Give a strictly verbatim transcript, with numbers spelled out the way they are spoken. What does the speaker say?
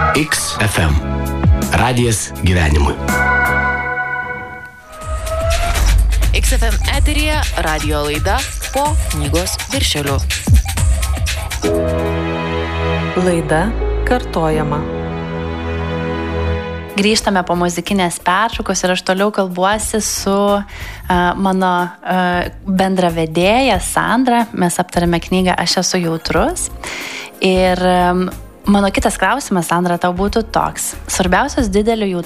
X F M. Radijas gyvenimui. X F M eteryje radijo laida Po knygos viršeliu. Laida kartojama. Grįžtame po muzikinės pertraukos ir aš toliau kalbuosi su uh, mano uh, bendravedėja Sandra. Mes aptarėme knygą Aš esu jautrus. Ir um, mano kitas klausimas, Sandra, tau būtų toks. Svarbiausios didelio jautrumo